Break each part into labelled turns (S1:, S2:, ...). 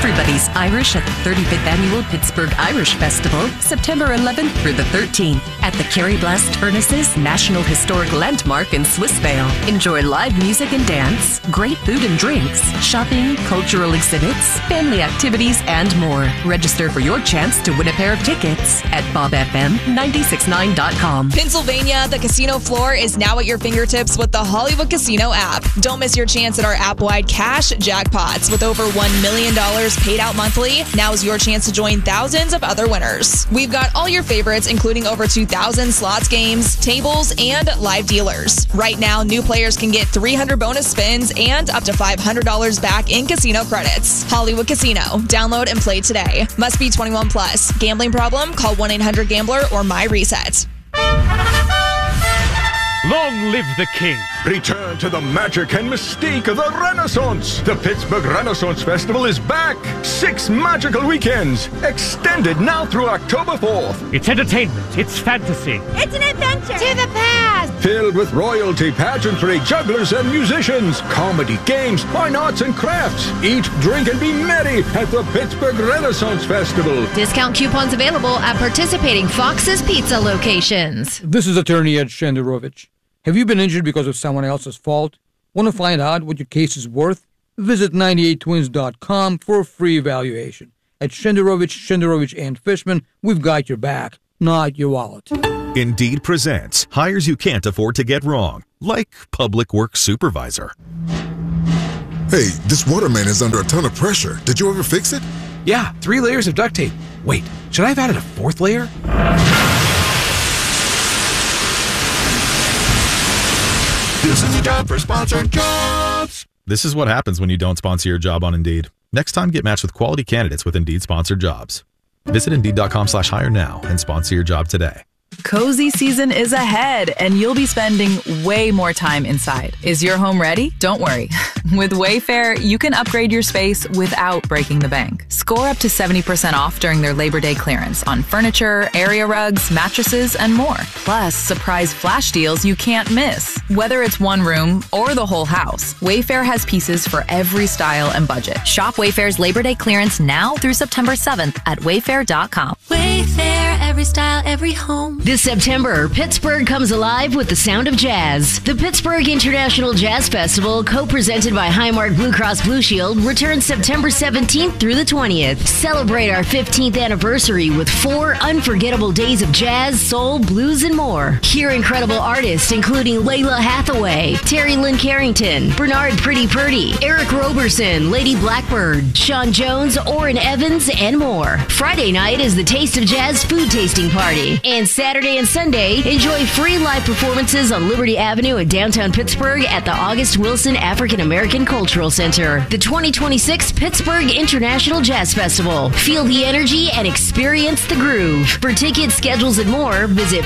S1: Everybody's Irish at the 35th Annual Pittsburgh Irish Festival, September 11th through the 13th at the Kerry Blast Furnaces National Historic Landmark in Swissvale. Enjoy live music and dance, great food and drinks, shopping, cultural exhibits, family activities, and more. Register for your chance to win a pair of tickets at bobfm969.com.
S2: Pennsylvania, the casino floor is now at your fingertips with the Hollywood Casino app. Don't miss your chance at our app-wide cash jackpots with over $1 million paid out monthly. Now is your chance to join thousands of other winners. We've got all your favorites, including over 2,000 slots games, tables, and live dealers. Right now, new players can get 300 bonus spins and up to $500 back in casino credits. Hollywood Casino. Download and play today. Must be 21 plus. Gambling problem? Call 1-800-GAMBLER or MyReset.
S3: Long live the king.
S4: Return to the magic and mystique of the Renaissance. The Pittsburgh Renaissance Festival is back. 6 magical weekends, extended now through October 4th.
S3: It's entertainment. It's fantasy.
S5: It's an adventure to the past.
S4: Filled with royalty, pageantry, jugglers and musicians, comedy, games, fine arts and crafts. Eat, drink, and be merry at the Pittsburgh Renaissance Festival.
S6: Discount coupons available at participating Fox's Pizza locations.
S7: This is attorney Ed Shenderovich. Have you been injured because of someone else's fault? Want to find out what your case is worth? Visit 98twins.com for a free evaluation. At Shenderovich and Fishman, we've got your back, not your wallet.
S8: Indeed presents hires you can't afford to get wrong, like public works supervisor.
S9: Hey, this water main is under a ton of pressure. Did you ever fix it?
S10: Yeah, 3 layers of duct tape. Wait, should I have added a 4th layer?
S9: This is a job for Sponsored Jobs.
S8: This is what happens when you don't sponsor your job on Indeed. Next time, get matched with quality candidates with Indeed sponsored jobs. Visit Indeed.com/hire now and sponsor your job today.
S11: Cozy season is ahead, and you'll be spending way more time inside. Is your home ready? Don't worry. With Wayfair, you can upgrade your space without breaking the bank. Score up to 70% off during their Labor Day clearance on furniture, area rugs, mattresses, and more. Plus, surprise flash deals you can't miss. Whether it's one room or the whole house, Wayfair has pieces for every style and budget.
S6: Shop Wayfair's Labor Day clearance now through September 7th at wayfair.com.
S5: Wayfair, every style, every home.
S12: This September, Pittsburgh comes alive with the sound of jazz. The Pittsburgh International Jazz Festival, co-presented by Highmark Blue Cross Blue Shield, returns September 17th through the 20th. Celebrate our 15th anniversary with 4 unforgettable days of jazz, soul, blues, and more. Hear incredible artists including Layla Hathaway, Terry Lynn Carrington, Bernard Pretty Purdy, Eric Roberson, Lady Blackbird, Sean Jones, Orrin Evans, and more. Friday night is the Taste of Jazz food tasting party. And Saturday and Sunday, enjoy free live performances on Liberty Avenue in downtown Pittsburgh at the August Wilson African American Cultural Center. The 2026 Pittsburgh International Jazz Festival. Feel the energy and experience the groove. For tickets, schedules, and more, visit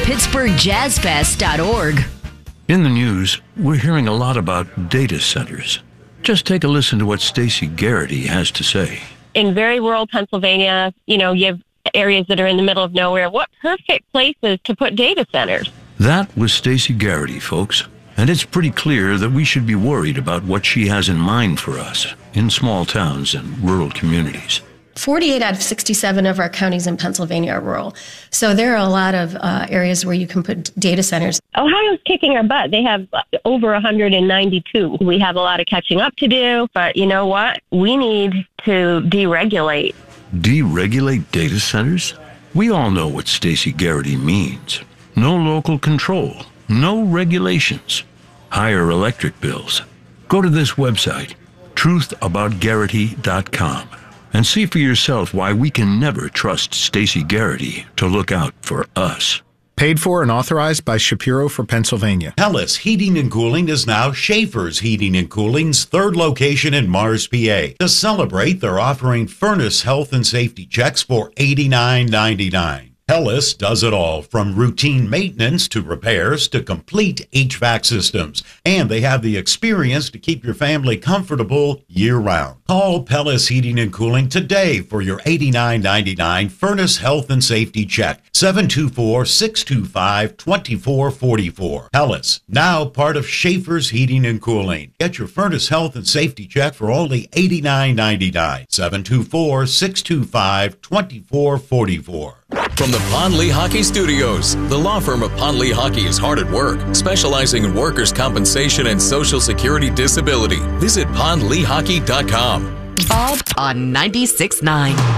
S12: PittsburghJazzFest.org.
S13: In the news, we're hearing a lot about data centers. Just take a listen to what Stacey Garrity has to say.
S14: In very rural Pennsylvania, you have areas that are in the middle of nowhere. What perfect places to put data centers?
S13: That was Stacey Garrity, folks. And it's pretty clear that we should be worried about what she has in mind for us in small towns and rural communities.
S15: 48 out of 67 of our counties in Pennsylvania are rural. So there are a lot of areas where you can put data centers.
S14: Ohio's kicking our butt. They have over 192. We have a lot of catching up to do, but you know what? We need to deregulate.
S13: Deregulate data centers? We all know what Stacey Garrity means. No local control, no regulations, higher electric bills. Go to this website, truthaboutgarrity.com, and see for yourself why we can never trust Stacey Garrity to look out for us.
S16: Paid for and authorized by Shapiro for Pennsylvania.
S17: Hellas Heating and Cooling is now Schaefer's Heating and Cooling's 3rd location in Mars, PA. To celebrate, they're offering furnace health and safety checks for $89.99. Hellas does it all, from routine maintenance to repairs to complete HVAC systems. And they have the experience to keep your family comfortable year-round. Call Pellis Heating and Cooling today for your $89.99 furnace health and safety check. 724-625-2444. Pellis, now part of Schaefer's Heating and Cooling. Get your furnace health and safety check for only $89.99. 724-625-2444.
S18: From the Pond Lehocky Studios, the law firm of Pond Lehocky is hard at work, specializing in workers' compensation and Social Security disability. Visit pondlehocky.com.
S1: Bob on 96.9.